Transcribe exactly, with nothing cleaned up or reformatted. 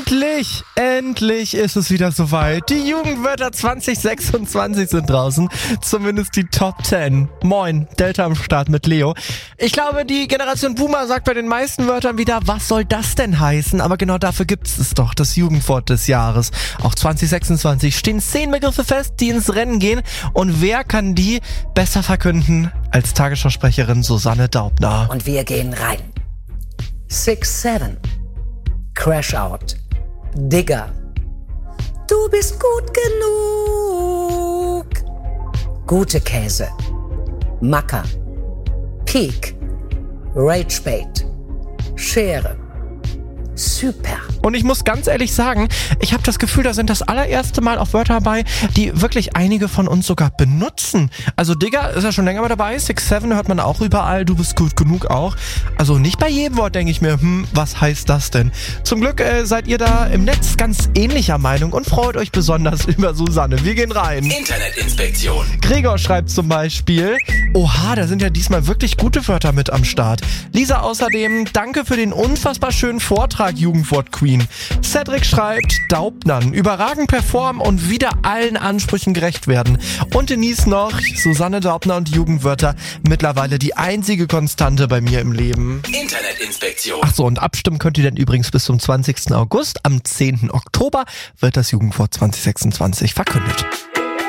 Endlich, endlich ist es wieder soweit. Die Jugendwörter zwanzig sechsundzwanzig sind draußen. Zumindest die Top zehn. Moin, Delta am Start mit Leo. Ich glaube, die Generation Boomer sagt bei den meisten Wörtern wieder, was soll das denn heißen? Aber genau dafür gibt's es doch, das Jugendwort des Jahres. Auch zwanzig sechsundzwanzig stehen zehn Begriffe fest, die ins Rennen gehen. Und wer kann die besser verkünden als Tagesschausprecherin Susanne Daubner? Und wir gehen rein. six seven. Crash Out. Digger. Du bist gut genug. Gute Käse. Macker. Peak. Ragebait. Schere. Super. Und ich muss ganz ehrlich sagen, ich habe das Gefühl, da sind das allererste Mal auch Wörter dabei, die wirklich einige von uns sogar benutzen. Also Digger ist ja schon länger mal dabei, six seven hört man auch überall, du bist gut genug auch. Also nicht bei jedem Wort denke ich mir, hm, was heißt das denn? Zum Glück äh, seid ihr da im Netz ganz ähnlicher Meinung und freut euch besonders über Susanne. Wir gehen rein. Internetinspektion. Gregor schreibt zum Beispiel, oha, da sind ja diesmal wirklich gute Wörter mit am Start. Lisa außerdem, danke für den unfassbar schönen Vortrag, Jugendwort Queen. Cedric schreibt, Daubnern, überragend performen und wieder allen Ansprüchen gerecht werden. Und Denise noch, Susanne Daubner und Jugendwörter, mittlerweile die einzige Konstante bei mir im Leben. Internetinspektion. Ach so, und abstimmen könnt ihr dann übrigens bis zum zwanzigsten August. Am zehnten Oktober wird das Jugendwort zwanzig sechsundzwanzig verkündet.